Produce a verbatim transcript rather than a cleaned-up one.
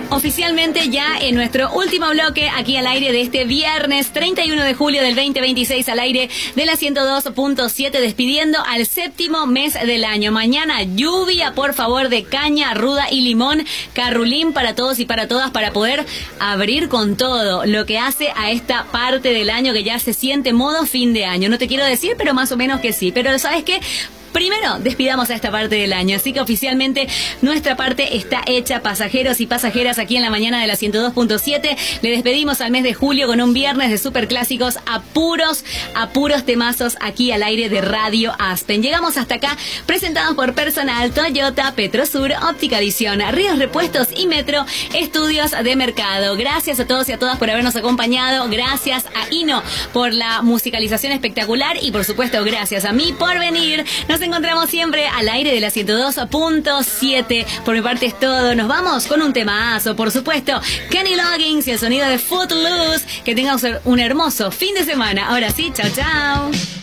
Oficialmente ya en nuestro último bloque aquí al aire de este viernes treinta y uno de julio del veinte veintiséis al aire de la ciento dos punto siete, despidiendo al séptimo mes del año. Mañana lluvia, por favor, de caña, ruda y limón, carrulín para todos y para todas para poder abrir con todo lo que hace a esta parte del año que ya se siente modo fin de año. No te quiero decir, pero más o menos que sí. Pero ¿sabes qué? Primero, despidamos a esta parte del año, así que oficialmente nuestra parte está hecha. Pasajeros y pasajeras, aquí en la mañana de la ciento dos punto siete, le despedimos al mes de julio con un viernes de superclásicos a puros, a puros temazos aquí al aire de Radio Aspen. Llegamos hasta acá, presentados por Personal, Toyota, Petrosur, Óptica Edición, Ríos Repuestos y Metro, Estudios de Mercado. Gracias a todos y a todas por habernos acompañado, gracias a Ino por la musicalización espectacular y por supuesto gracias a mí por venir. Nos encontramos siempre al aire de la ciento dos punto siete. Por mi parte es todo. Nos vamos con un temazo, por supuesto. Kenny Loggins y el sonido de Footloose. Que tengan un hermoso fin de semana. Ahora sí, chao, chao.